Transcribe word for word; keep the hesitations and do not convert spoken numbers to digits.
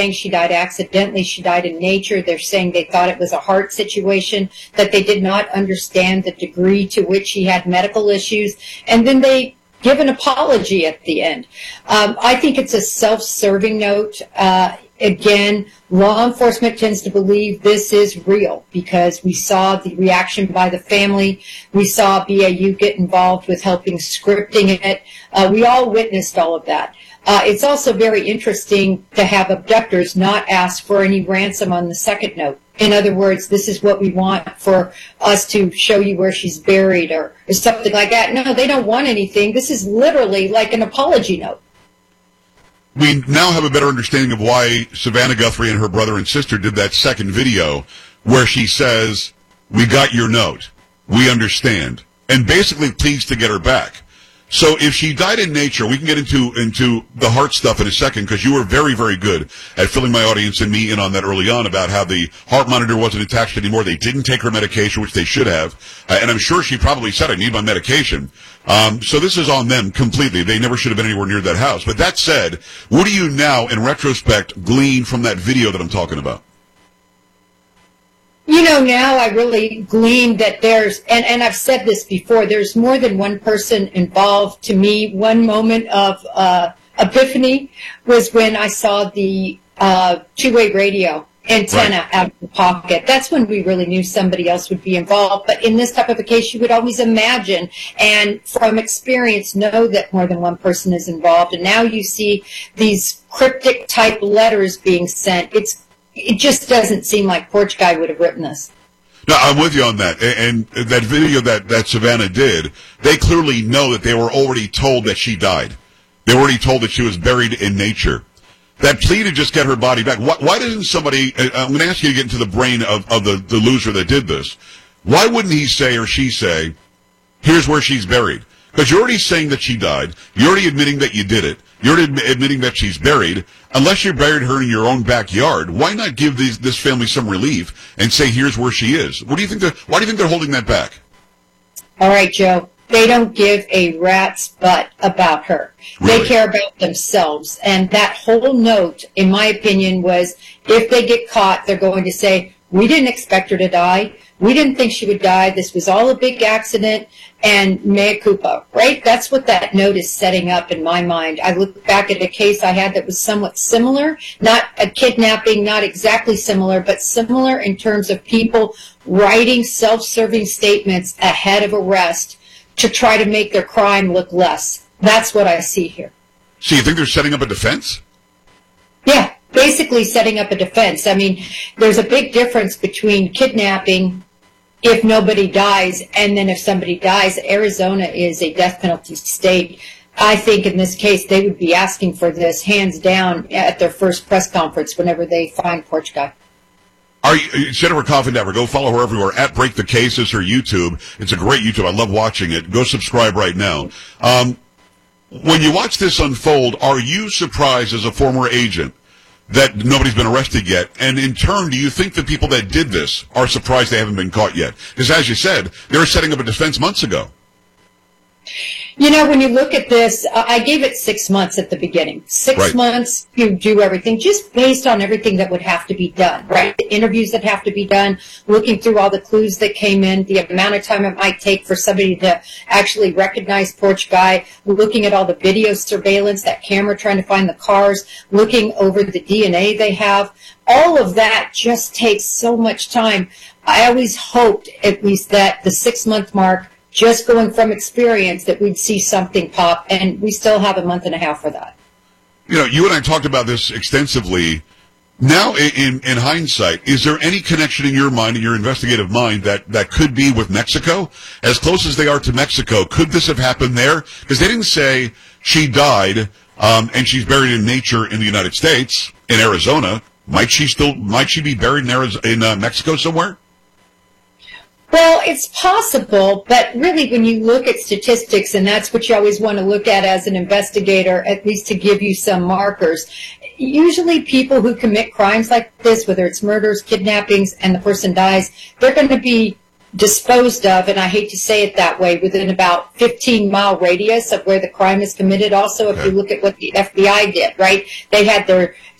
she died accidentally. She died in nature. They're saying they thought it was a heart situation, that they did not understand the degree to which she had medical issues. And then they give an apology at the end. Um, I think it's a self-serving note. Uh, again, law enforcement tends to believe this is real because we saw the reaction by the family. We saw B A U get involved with helping scripting it. Uh, we all witnessed all of that. Uh, it's also very interesting to have abductors not ask for any ransom on the second note. In other words, this is what we want for us to show you where she's buried or, or something like that. No, they don't want anything. This is literally like an apology note. We now have a better understanding of why Savannah Guthrie and her brother and sister did that second video where she says, "We got your note. We understand," and basically pleads to get her back. So if she died in nature, we can get into into the heart stuff in a second because you were very, very good at filling my audience and me in on that early on about how the heart monitor wasn't attached anymore. They didn't take her medication, which they should have. Uh, and I'm sure she probably said, "I need my medication." Um, so this is on them completely. They never should have been anywhere near that house. But that said, what do you now, in retrospect, glean from that video that I'm talking about? You know, now I really glean that there's, and, and I've said this before, there's more than one person involved. To me, one moment of uh, epiphany was when I saw the uh, two-way radio antenna right out of the pocket. That's when we really knew somebody else would be involved. But in this type of a case, you would always imagine and from experience know that more than one person is involved. And now you see these cryptic type letters being sent. It's It just doesn't seem like Porch Guy would have written this. No, I'm with you on that. And that video that, that Savannah did, they clearly know that they were already told that she died. They were already told that she was buried in nature. That plea to just get her body back, why, why doesn't somebody, I'm going to ask you to get into the brain of, of the, the loser that did this. Why wouldn't he say or she say, "Here's where she's buried"? Because you're already saying that she died. You're already admitting that you did it. You're admi- admitting that she's buried. Unless you buried her in your own backyard, why not give these, this family some relief and say, "Here's where she is"? What do you think? They're, why do you think they're holding that back? All right, Joe. They don't give a rat's butt about her. Really? They care about themselves. And that whole note, in my opinion, was if they get caught, they're going to say, "We didn't expect her to die. We didn't think she would die. This was all a big accident." And mea culpa, right? That's what that note is setting up in my mind. I look back at a case I had that was somewhat similar, not a kidnapping, not exactly similar, but similar in terms of people writing self-serving statements ahead of arrest to try to make their crime look less. That's what I see here. So you think they're setting up a defense? Yeah, basically setting up a defense. I mean, there's a big difference between kidnapping if nobody dies, and then if somebody dies. Arizona is a death penalty state. I think in this case they would be asking for this hands down at their first press conference whenever they find Porch Guy. Are you, Jennifer Coffin-Dever, go follow her everywhere, at Break the Case is her YouTube. It's a great YouTube. I love watching it. Go subscribe right now. Um, when you watch this unfold, are you surprised as a former agent that nobody's been arrested yet? And in turn, do you think the people that did this are surprised they haven't been caught yet? Because as you said, they were setting up a defense months ago. You know, when you look at this, I gave it six months at the beginning. Six right. months to do everything, just based on everything that would have to be done, right? The interviews that have to be done, looking through all the clues that came in, the amount of time it might take for somebody to actually recognize Porch Guy, looking at all the video surveillance, that camera trying to find the cars, looking over the D N A they have. All of that just takes so much time. I always hoped, at least, that the six-month mark, just going from experience, that we'd see something pop, and we still have a month and a half for that. You know, you and I talked about this extensively. Now, in, in hindsight, is there any connection in your mind, in your investigative mind, that, that could be with Mexico? As close as they are to Mexico, could this have happened there? Because they didn't say she died um, and she's buried in nature in the United States, in Arizona. Might she still, might she be buried in, Arizona, in uh, Mexico somewhere? Well, it's possible, but really when you look at statistics, and that's what you always want to look at as an investigator, at least to give you some markers, usually people who commit crimes like this, whether it's murders, kidnappings, and the person dies, they're going to be disposed of, and I hate to say it that way, within about fifteen mile radius of where the crime is committed. Also, if you look at what the F B I did, right, they had their